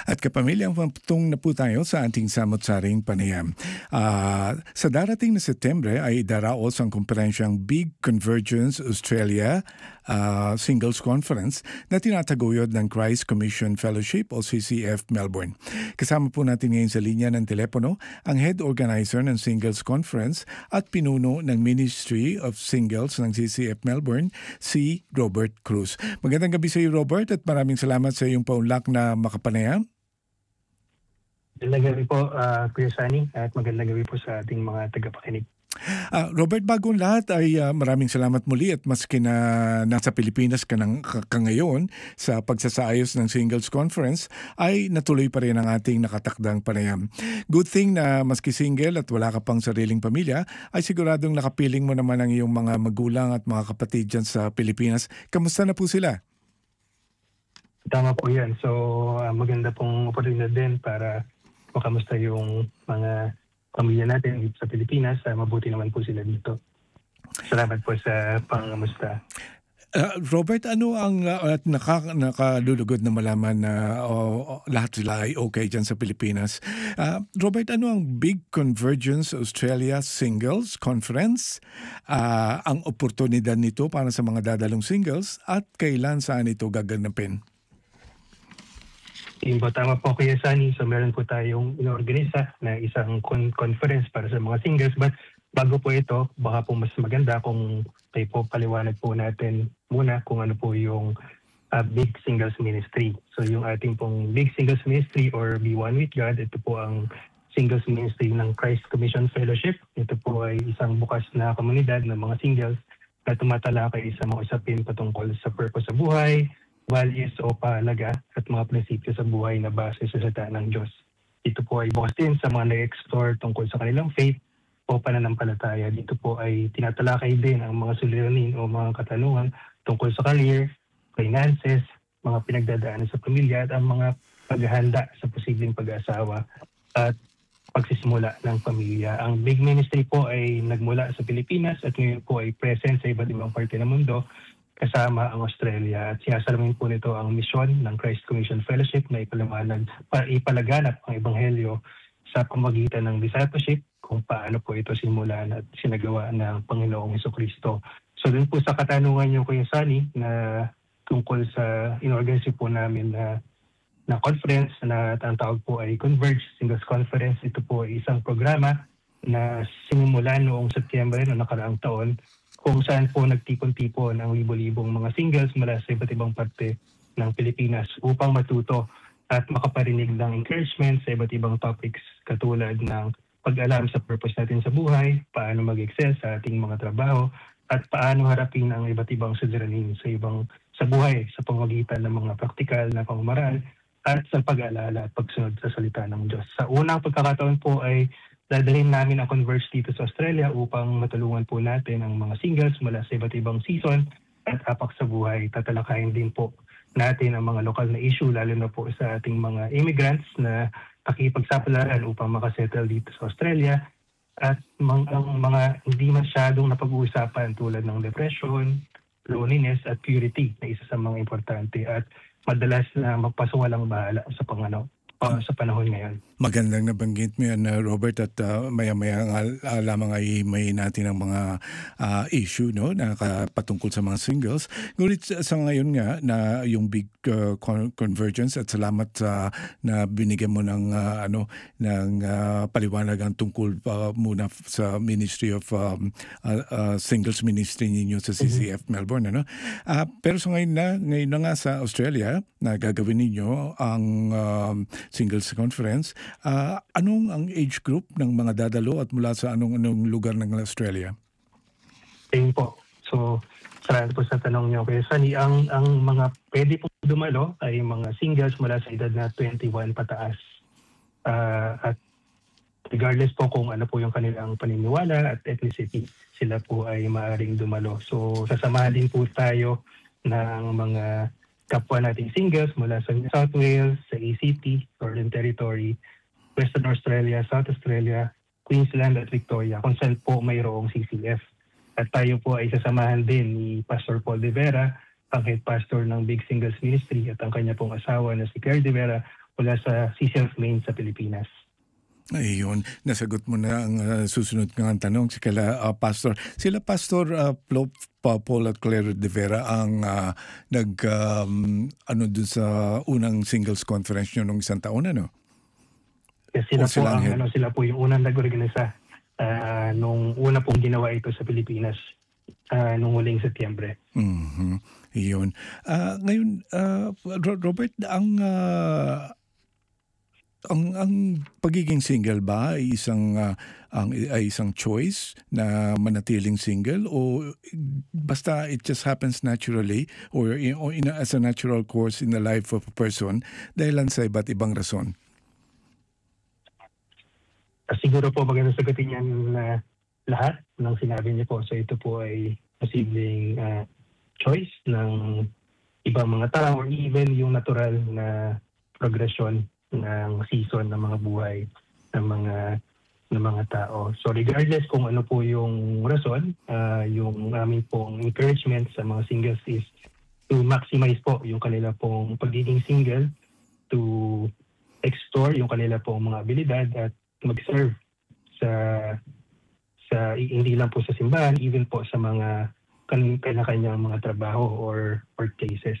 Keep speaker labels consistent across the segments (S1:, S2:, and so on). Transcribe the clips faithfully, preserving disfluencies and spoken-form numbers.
S1: At kapamilyang patung na po tayo sa ating samot-saring panayam. Uh, sa darating na Setyembre ay idaraos ang komperensyang Big Convergence Australia uh, Singles Conference na tinataguyod ng Christ Commission Fellowship o C C F Melbourne. Kasama po natin ngayon sa linya ng telepono ang Head Organizer ng Singles Conference at pinuno ng Ministry of Singles ng C C F Melbourne, si Robert Cruz. Magandang gabi sa iyo, Robert, at maraming salamat sa iyong paunlak na makapanayam.
S2: Magandang gabi po, uh, Kuya Sunny, at magandang gabi po sa ating mga tagapakinig.
S1: Uh, Robert, bagong lahat ay uh, maraming salamat muli at maski na nasa Pilipinas ka, ng, ka, ka ngayon sa pagsasaayos ng Singles Conference ay natuloy pa rin ang ating nakatakdang panayam. Good thing na maski single at wala ka pang sariling pamilya ay siguradong nakapiling mo naman ang iyong mga magulang at mga kapatid dyan sa Pilipinas. Kamusta na po sila?
S2: Tama po yan. So uh, maganda pong oportunidad din para makamusta yung mga pamilya natin dito sa Pilipinas. Uh, mabuti naman po sila dito. Salamat po sa pangamusta.
S1: Uh, Robert, ano ang uh, naka, nakalulugod na malaman na uh, lahat sila ay okay dyan sa Pilipinas? Uh, Robert, ano ang Big Convergence Australia Singles Conference? Uh, ang oportunidad nito para sa mga dadalong singles at kailan saan ito gaganapin?
S2: Impo, tama po Kuya Sunny. So meron po tayong inorganisa na isang con- conference para sa mga singles. But bago po ito, baka po mas maganda kung kayo po paliwanag po natin muna kung ano po yung uh, Big Singles Ministry. So yung ating pong Big Singles Ministry or Be One With God, ito po ang Singles Ministry ng Christ Commission Fellowship. Ito po ay isang bukas na komunidad ng mga singles na tumatalakay sa mga usapin patungkol sa purpose sa buhay, values o paalaga at mga prinsipyo sa buhay na base sa salita ng Diyos. Ito po ay bukas din sa mga na-explore tungkol sa kanilang faith o pananampalataya. Dito po ay tinatalakay din ang mga suliranin o mga katanungan tungkol sa career, finances, mga pinagdadaanan sa pamilya at ang mga paghahanda sa posibleng pag-asawa at pagsisimula ng pamilya. Ang Big Ministry po ay nagmula sa Pilipinas at ngayon po ay present sa iba't ibang parte ng mundo kasama ang Australia at sinasalamin po nito ang misyon ng Christ Commission Fellowship na ipalamanag, para ipalaganap ang Ebanghelyo sa pamamagitan ng discipleship kung paano po ito simulan at sinagawa ng Panginoong Hesukristo. So dun po sa katanungan niyo Kuya Sunny na tungkol sa inorganisyo po namin na, na conference na ang tawag po ay Converge Singles Conference. Ito po ay isang programa na sinimulan noong Setyembre noong nakaraang taon kung saan po nagtipon-tipon ang libo-libong mga singles mula sa iba't ibang parte ng Pilipinas upang matuto at makaparinig ng encouragement sa iba't ibang topics katulad ng pag-alam sa purpose natin sa buhay, paano mag-excel sa ating mga trabaho, at paano harapin ang iba't ibang suliranin sa ibang sa buhay sa pamamagitan ng mga praktikal na pamamaraan at sa pag-aalala at pagsunod sa salita ng Diyos. Sa unang pagkakataon po ay dadalhin namin ang Converge dito sa Australia upang matulungan po natin ang mga singles mula sa iba't ibang season at apak sa buhay. Tatalakayin din po natin ang mga lokal na issue, lalo na po sa ating mga immigrants na nakikipagsapalaran upang makasettle dito sa Australia at mang, ang mga hindi masyadong napag-uusapan tulad ng depression, loneliness at purity na isa sa mga importante at madalas na magpasawalang bahala sa pangano. Uh, sa panahon ngayon.
S1: Magandang nabanggit mo yan, uh, Robert, at uh, maya-maya nga uh, lamang ay may natin ang mga uh, issue no, na patungkol sa mga singles. Ngunit sa ngayon nga na yung Big uh, Convergence at salamat sa uh, na binigyan mo ng uh, ano ng uh, paliwanag ang tungkol uh, muna sa Ministry of um, uh, uh, Singles Ministry ninyo sa C C F mm-hmm. Melbourne. Ano? Uh, pero sa ngayon na, ngayon na nga sa Australia na gagawin ninyo ang um, Singles Conference. Uh, anong ang age group ng mga dadalo at mula sa anong anong lugar ng Australia?
S2: Ayun po. So, salamat po sa tanong niyo Kuya Sunny. Ang, ang mga pwede pong dumalo ay mga singles mula sa edad na twenty-one pataas. Uh, at regardless po kung ano po yung kanilang paniniwala at ethnicity, sila po ay maaaring dumalo. So, sasamahan din po tayo ng mga kapwa nating singles mula sa New South Wales, sa A C T, Northern Territory, Western Australia, South Australia, Queensland at Victoria, kung saan po mayroong C C F. At tayo po ay sasamahan din ni Pastor Paul De Vera, ang head pastor ng Big Singles Ministry, at ang kanya pong asawa na si Claire De Vera mula sa C C F Maine sa Pilipinas.
S1: Ayun, nasagot mo na ang ah, susunod nga tanong si kala ah, Pastor. Sila Pastor uh, Plo, Pa, Paul at Claire de Vera ang ah, nag um, ano dun sa unang singles conference nyo nung isang taon, ano?
S2: Kasi sila
S1: O
S2: po
S1: sila ang
S2: ang
S1: head?
S2: ano sila po yung unang nag-organisa ah, nung una pong ginawa ito sa Pilipinas ah, nung huling Setyembre.
S1: Mhm. Iyon. Ah, ngayon, ah, Ro- Robert, ang ah, ang ang pagiging single ba ay isang ah, ang ay isang choice na manatiling single o basta it just happens naturally or, in, or in a- as a natural course in the life of a person dahilan sa iba't ibang rason?
S2: Ah, siguro po magandang sagutin yan na lahat ng sinabi niyo po. So ito po ay posibleng ah, choice ng ibang mga tao or even yung natural na progression ng season ng mga buhay ng mga ng mga tao. So regardless kung ano po yung rason, ah, yung aming pong encouragement sa mga singles is to maximize po yung kanila pong pagiging single, to explore yung kanila pong mga abilidad at mag-serve sa sa hindi lang po sa simbahan, even po sa mga kan kanya-kanyang mga trabaho or workplaces.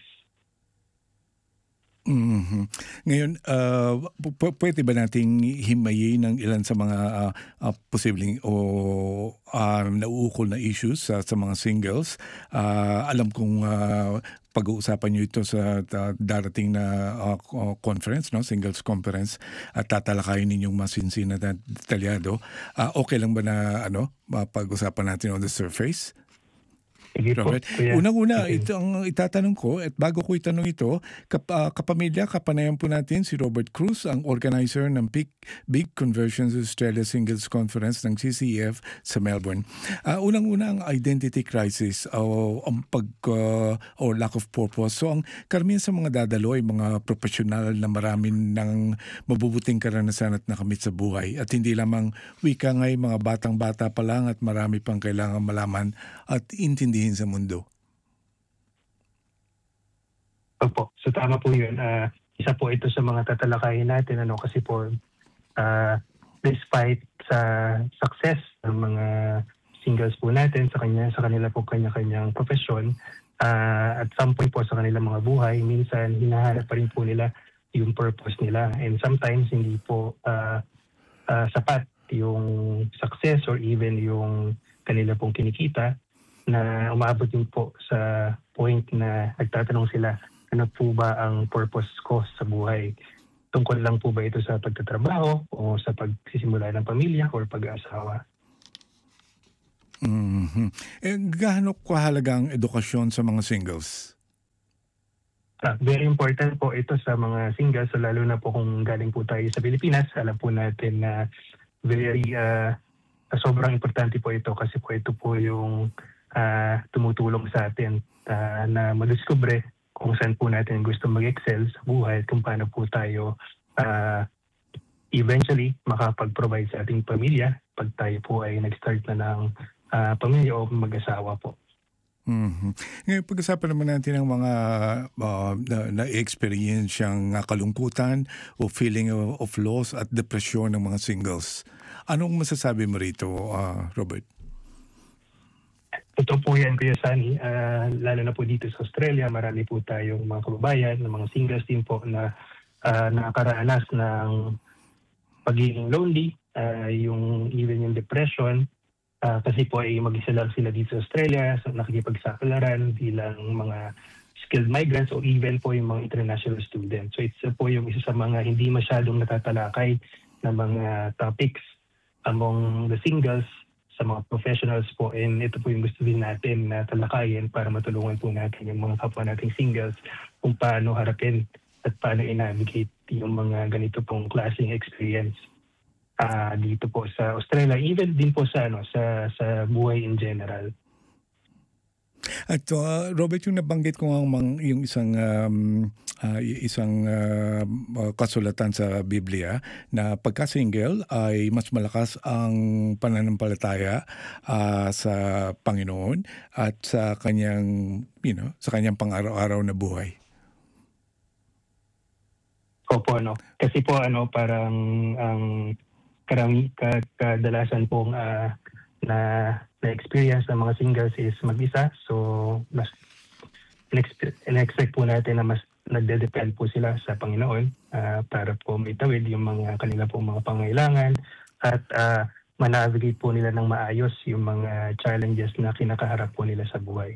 S1: Mhm. Ngayon, ah, pu- pu- pwede ba nating himayin ng ilan sa mga ah, ah, posibleng o ah, nauukol na issues sa, sa mga singles? Ah, alam kong ah, pag-uusapan nyo ito sa ta- darating na ah, co- conference, no? Singles conference, at tatalakayin ninyong masinsin na detalyado. Ah, okay lang ba na ano, pag-usapan natin on the surface?
S2: Sige po,
S1: Robert,
S2: kuya.
S1: unang-una,
S2: Sige.
S1: ito ang itatanong ko at bago ko itanong ito, kap, ah, kapamilya, kapanayan po natin si Robert Cruz, ang organizer ng Big, Big Conversions Australia Singles Conference ng C C E F sa Melbourne. Ah, unang-una ang identity crisis o ang pag ah, or lack of purpose. So ang karamihan sa mga dadalo ay mga profesional na marami ng mabubuting karanasan at nakamit sa buhay. At hindi lamang wika ngay mga batang-bata pa lang at marami pang kailangan malaman at intindihin sa mundo.
S2: Opo. So tama po yun. Ah, isa po ito sa mga tatalakayin natin ano kasi po ah, despite sa success ng mga singles po natin sa kanya sa kanila po kanya-kanyang profesyon, ah, at some point po sa kanilang mga buhay, minsan hinahanap pa rin po nila yung purpose nila. And sometimes hindi po ah, ah, sapat yung success or even yung kanila pong kinikita na umabot din po sa point na nagtatanong sila, ano po ba ang purpose ko sa buhay? Tungkol lang po ba ito sa pagtatrabaho o sa pagsisimula ng pamilya or pag-aasawa?
S1: Mhm. Eh, gaano kahalaga ang edukasyon sa mga singles?
S2: Ah, very important po ito sa mga singles, so lalo na po kung galing po tayo sa Pilipinas. Alam po natin na very ah, sobrang importante po ito kasi po ito po yung ah, tumutulong sa atin ah, na madiskubre kung saan po natin gusto mag-excel sa buhay at kung paano po tayo ah, eventually makapag-provide sa ating pamilya pag tayo po ay nag-start na ng ah, pamilya o mag-asawa po.
S1: Mhm. Ngayon, pag-usapan naman natin ang mga ah, na, na-experience siyang ah, kalungkutan o feeling of, of loss at depresyon ng mga singles. Anong masasabi mo rito, ah, Robert?
S2: Totoo po yan, Kuya Sunny. Ah, lalo na po dito sa Australia, marami po tayong mga kababayan, ng mga singles din po na ah, nakakaranas ng pagiging lonely, ah, yung even yung depression, ah, kasi po ay mag-isa lang sila dito sa Australia, so nakikipagsapalaran bilang mga skilled migrants o even po yung mga international students. So it's uh, po yung isa sa mga hindi masyadong natatalakay na mga topics among the singles sa mga professionals po, and ito po yung gusto din natin na talakayin para matulungan po natin yung mga kapwa nating singles kung paano harapin at paano i-navigate yung mga ganito pong klaseng experience ah, dito po sa Australia, even din po sa ano sa sa buhay in general.
S1: At ah, Robert, yung nabanggit ko ang mang, yung isang um, ah, i- isang ah, ah, kasulatan sa Biblia na pagka-single ay mas malakas ang pananampalataya ah, sa Panginoon at sa kanyang you know, sa kanyang pang-araw-araw na buhay.
S2: Opo, no. Kasi po ano, parang ang karami, ka, kadalasan pong ah, na na-experience ng mga singles is mag-isa. So, mas in-expect po natin na mas nagde-depend po sila sa Panginoon ah, para po maitawid yung mga kanila pong mga pangailangan at uh, manavigate po nila ng maayos yung mga challenges na kinakaharap po nila sa buhay.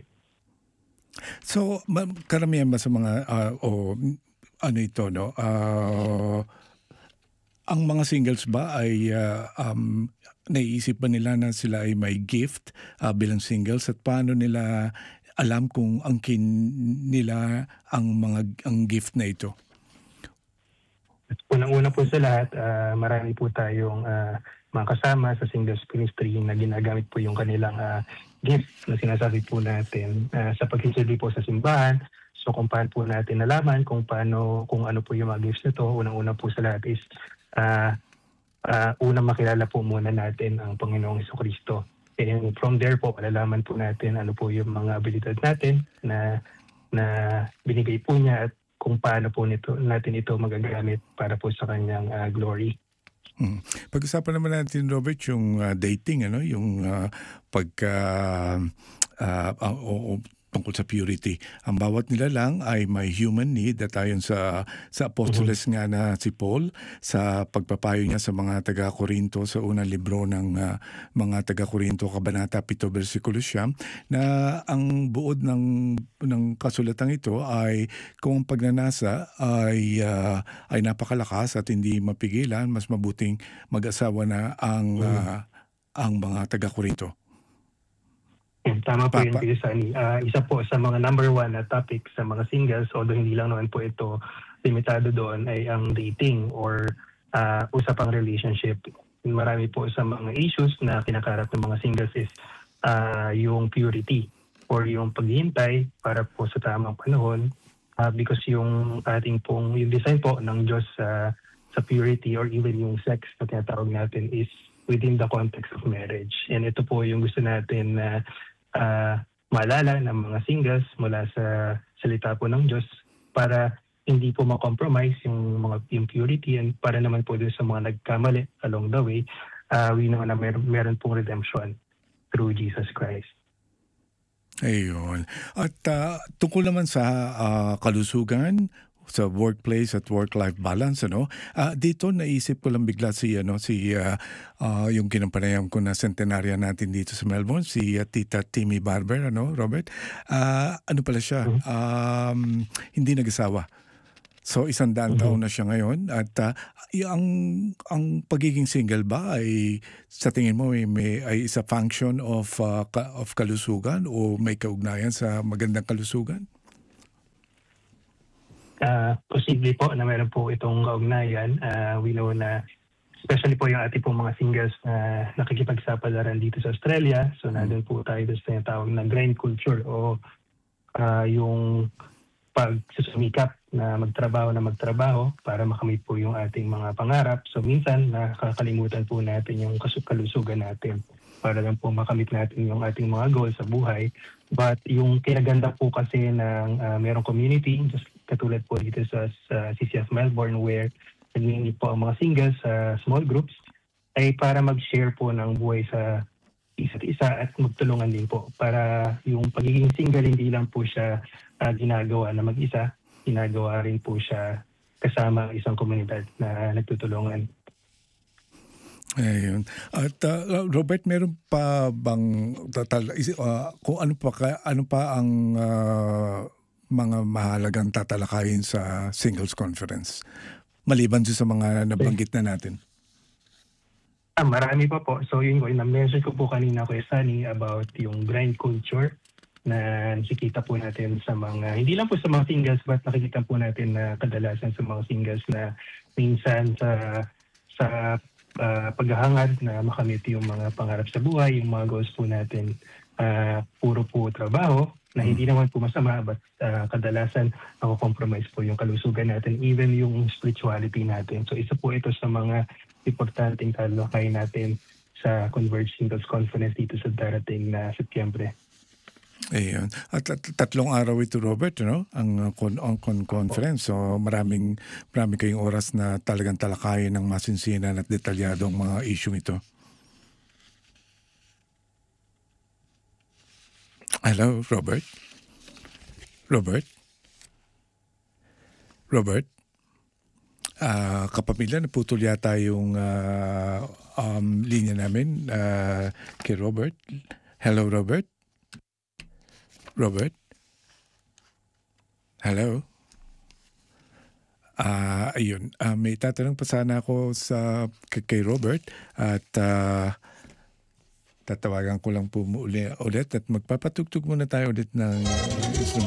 S1: So, ma- karamihan ba sa mga, ah, o ano ito, no? Ah, ang mga singles ba ay ah, um, naiisip ba nila na sila ay may gift ah, bilang singles at paano nila alam kung angkin nila ang mga ang gift na ito?
S2: At unang-una po sa lahat, ah, marami po tayong ah, mga kasama sa singles ministry na ginagamit po yung kanilang ah, gift na sinasabi po natin ah, sa pagsisili po sa simbahan. So kung paano po natin nalaman kung paano, kung ano po yung mga gifts nito, unang-una po sa lahat is uh, uh, unang makilala po muna natin ang Panginoong Jesucristo. And from there po, malalaman po natin ano po yung mga abilidad natin na na binigay po niya at kung paano po nito, natin ito magagamit para po sa kanyang uh, glory.
S1: Hmm. Pag-usapan naman natin, Robert, yung uh, dating, ano, yung uh, pagka uh, uh, o, o, tungkol sa purity. Ang bawat nila lang ay may human need at ayon sa sa apostoles mm-hmm. nga na si Paul sa pagpapayo niya sa mga taga-Korinto sa unang libro ng uh, mga taga-Korinto kabanata pito bersikulo siyam na ang buod ng ng kasulatang ito ay kung ang pagnanasa ay uh, ay napakalakas at hindi mapigilan, mas mabuting mag-asawa na ang mm-hmm. uh, ang mga taga-Korinto.
S2: Tama po yun, Pilsani. Uh, isa po sa mga number one na topic sa mga singles, although hindi lang naman po ito limitado doon, ay ang dating or uh, usapang relationship. Marami po sa mga issues na kinakarap ng mga singles is uh, yung purity or yung paghihintay para po sa tamang panahon uh, because yung ating pong, yung design po ng Diyos uh, sa purity or even yung sex na tinatawag natin is within the context of marriage. And ito po yung gusto natin na uh, Uh, maalala ng mga singles mula sa salita po ng Diyos para hindi po ma-compromise yung mga yung purity and para naman po din sa mga nagkamali along the way, uh, we know na mer- meron pong redemption through Jesus Christ.
S1: Ayun. At uh, tungkol naman sa uh, kalusugan, sa workplace at work-life balance, ano? Uh, dito naisip ko lang bigla si ano si uh, uh, yung kinapanayam ko na centenarya natin dito sa Melbourne, si uh, Tita Timmy Barber, ano, Robert? Uh, ano pala siya? Um, hindi nag-asawa. So isang daang mm-hmm. taon na siya ngayon at uh, ang ang pagiging single ba ay sa tingin mo ay may ay isa function of uh, ka, of kalusugan o may kaugnayan sa magandang kalusugan?
S2: Uh, posible po na meron po itong kaugnayan. Uh, we know na especially po yung ating pong mga singles na nakikipagsapalaran dito sa Australia. So mm-hmm. nandun po tayo sa tinatawag na grind culture o uh, yung pagsusumikap na magtrabaho na magtrabaho para makamit po yung ating mga pangarap. So minsan nakakalimutan po natin yung kalusugan natin para lang po makamit natin yung ating mga goals sa buhay. But yung kinaganda po kasi ng uh, merong community, just katulad po dito sa, sa C C F Melbourne where nagninit po ang mga singles sa uh, small groups ay para mag-share po ng buhay sa isa't isa at magtulungan din po para yung pagiging single hindi lang po siya uh, ginagawa na mag-isa, ginagawa rin po siya kasama ang isang komunidad na nagtutulungan.
S1: Ayun. At uh, Robert, meron pa bang uh, kung ano pa ano pa ang uh, mga mahalagang tatalakayin sa singles conference maliban sa mga nabanggit na natin?
S2: Ah, marami pa po. So yun ko, na-mention ko po kanina ko Sunny about yung grind culture na nakikita po natin sa mga, hindi lang po sa mga singles but nakikita po natin na kadalasan sa mga singles na minsan sa sa uh, paghahangad na makamit yung mga pangarap sa buhay, yung mga goals po natin, uh, puro po trabaho, na hindi naman po masama but uh, kadalasan ako-compromise po yung kalusugan natin, even yung spirituality natin. So isa po ito sa mga importanteng talakayin natin sa Converge Singles Conference dito sa darating na Setyembre.
S1: Ayun. At at tatlong araw ito, Robert, ano, ang uh, con ang con
S2: Opo.
S1: conference. So maraming marami kayong oras na talagang talakayin ng masinsinan at detalyado ang mga issue ito. Hello, Robert? Robert? Robert? Ah, kapamilya, naputol yata yung ah, um, linya namin ah, kay Robert. Hello, Robert? Robert? Hello? Ah, ayun. Ah, may tatanong pa sana ako sa kay, kay Robert at ah, tatawagan ko lang po muli ulit at magpapatugtog muna tayo ulit ng